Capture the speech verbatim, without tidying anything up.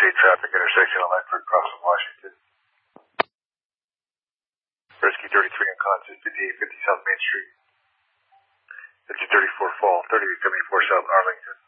Interstate traffic intersection on Langford crossing Washington. Rescue thirty-three on Constance, fifty-eight fifty South Main Street. fifty thirty-four Fall, thirty-eight seventy-four South Arlington.